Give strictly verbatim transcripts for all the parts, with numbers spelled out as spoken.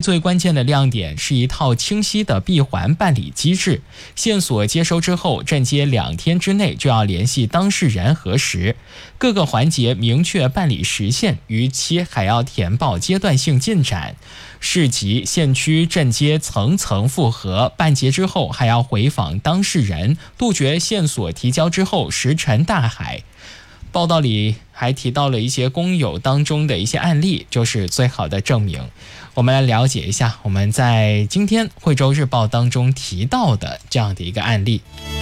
最关键的亮点是一套清晰的闭环办理机制，线索接收之后，镇街两天之内就要联系当事人核实，各个环节明确办理时限，逾期还要填报阶段性进展。市级、县区、镇街层层复核，办结之后还要回访当事人，杜绝线索提交之后石沉大海。报道里还提到了一些工友当中的一些案例，就是最好的证明。我们来了解一下我们在今天惠州日报当中提到的这样的一个案例。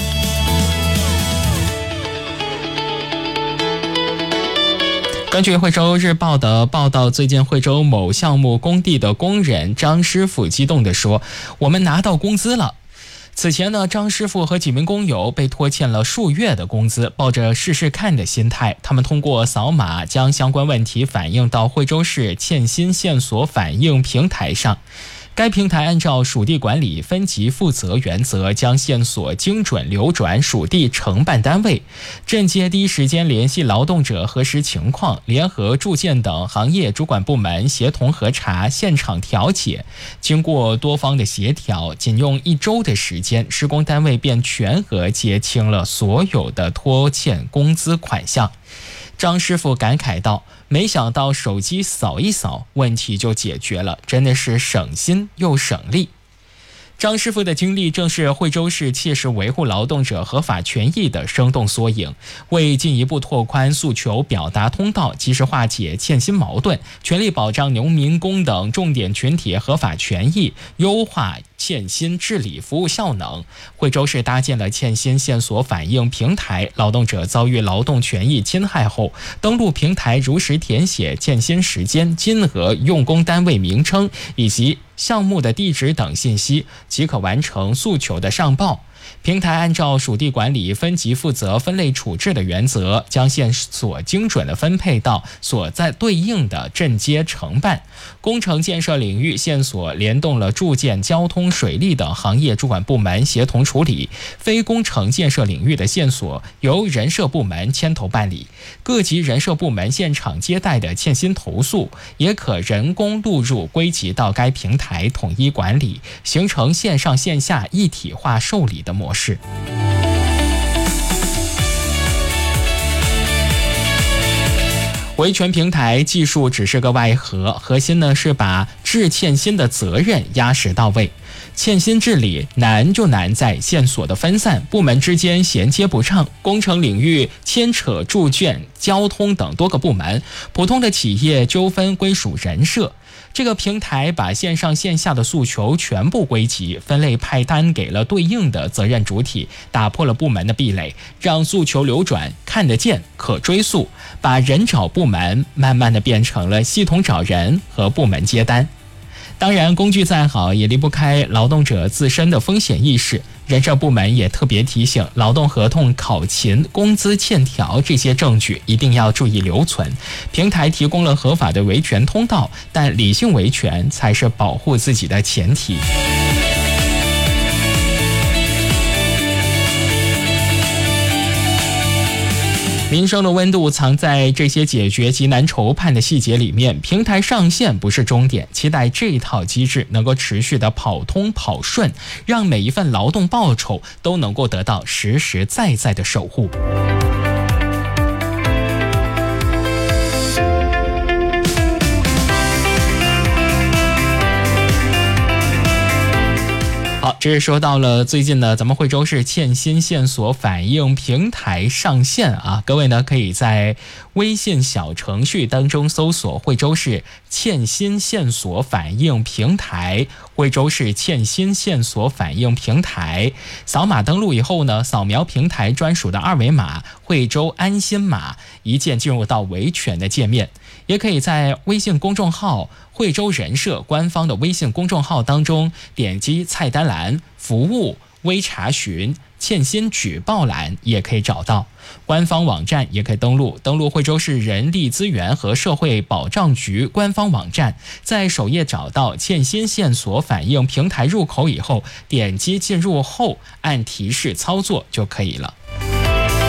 根据惠州日报的报道，最近惠州某项目工地的工人张师傅激动地说，我们拿到工资了。此前呢，张师傅和几名工友被拖欠了数月的工资，抱着试试看的心态，他们通过扫码将相关问题反映到惠州市欠薪线索反映平台上。该平台按照属地管理分级负责原则，将线索精准流转属地承办单位。镇街第一时间联系劳动者核实情况，联合住建等行业主管部门协同核查，现场调解。经过多方的协调，仅用一周的时间，施工单位便全额结清了所有的拖欠工资款项。张师傅感慨道，没想到手机扫一扫，问题就解决了，真的是省心又省力。张师傅的经历正是惠州市切实维护劳动者合法权益的生动缩影。为进一步拓宽诉求表达通道，及时化解欠薪矛盾，全力保障农民工等重点群体合法权益，优化欠薪治理服务效能，惠州市搭建了欠薪线索反映平台。劳动者遭遇劳动权益侵害后，登录平台如实填写欠薪时间、金额、用工单位名称以及项目的地址等信息，即可完成诉求的上报。平台按照属地管理分级负责分类处置的原则，将线索精准地分配到所在对应的镇街承办。工程建设领域线索联动了住建、交通、水利等行业主管部门协同处理，非工程建设领域的线索由人社部门牵头办理。各级人社部门现场接待的欠薪投诉，也可人工录入归集到该平台统一管理，形成线上线下一体化受理的模式。维权平台技术只是个外核，核心呢是把治欠薪的责任压实到位。欠薪治理难就难在线索的分散，部门之间衔接不畅，工程领域牵扯住建、交通等多个部门，普通的企业纠纷归属人社。这个平台把线上线下的诉求全部归集，分类派单给了对应的责任主体，打破了部门的壁垒，让诉求流转看得见、可追溯，把人找部门慢慢的变成了系统找人和部门接单。当然，工具再好也离不开劳动者自身的风险意识。人社部门也特别提醒，劳动合同考勤、工资欠条这些证据一定要注意留存。平台提供了合法的维权通道，但理性维权才是保护自己的前提。民生的温度藏在这些解决极难筹判的细节里面，平台上线不是终点，期待这一套机制能够持续的跑通跑顺，让每一份劳动报酬都能够得到实实在在的守护。好，这是说到了最近呢，咱们惠州市欠薪线索反映平台上线啊，各位呢可以在微信小程序当中搜索惠州市欠薪线索反映平台，惠州市欠薪线索反映平台，扫码登录以后呢，扫描平台专属的二维码，惠州安心码，一键进入到维权的界面。也可以在微信公众号惠州人社官方的微信公众号当中点击菜单栏服务微查询欠薪举报栏，也可以找到官方网站，也可以登录登录惠州市人力资源和社会保障局官方网站，在首页找到欠薪线索反映平台入口以后，点击进入后按提示操作就可以了。